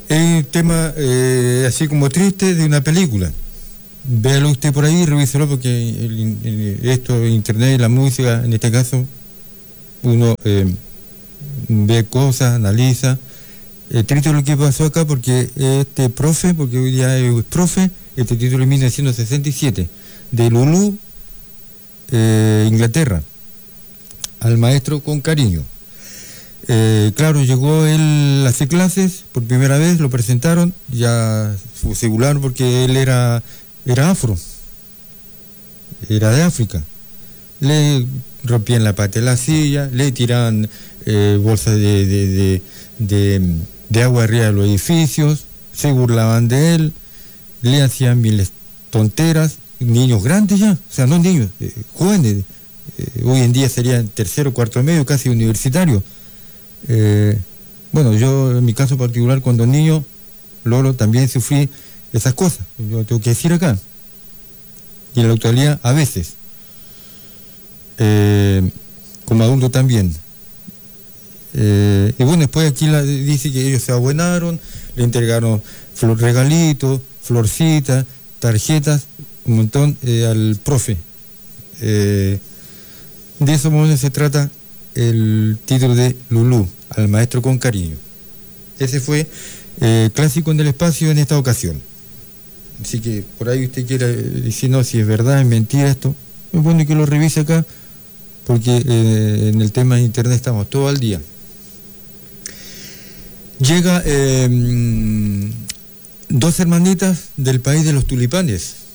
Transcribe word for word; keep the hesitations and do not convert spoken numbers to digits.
Es un tema eh, así como triste de una película. Véalo usted por ahí, revíselo, porque el, el, esto, internet y la música, en este caso, uno eh, ve cosas, analiza. Eh, triste lo que pasó acá, porque este profe, porque hoy día es profe, este título es mil novecientos sesenta y siete, de Lulú, eh, Inglaterra, al maestro con cariño. Eh, claro, llegó él a hacer clases por primera vez, lo presentaron, ya segularon porque él era, era afro, era de África. Le rompían la pata de la silla, le tiraban eh, bolsas de, de, de, de, de agua arriba de los edificios, se burlaban de él, le hacían miles tonteras, niños grandes ya, o sea, no niños, eh, jóvenes, eh, hoy en día serían tercero, cuarto medio, casi universitario. Eh, bueno, yo en mi caso particular, cuando niño, Lolo, también sufrí esas cosas, yo tengo que decir acá, y en la actualidad a veces, eh, como adulto también. Eh, y bueno, después aquí la, dice que ellos se abuenaron, le entregaron flor, regalitos, florcitas, tarjetas, un montón eh, al profe. Eh, de eso más o menos se trata el título de Lulú, al maestro con cariño. Ese fue eh, clásico en el espacio en esta ocasión. Así que por ahí usted quiera decir, no, si es verdad, es mentira esto, es bueno que lo revise acá, porque eh, en el tema de internet estamos todo el día. Llega eh, dos hermanitas del país de los tulipanes.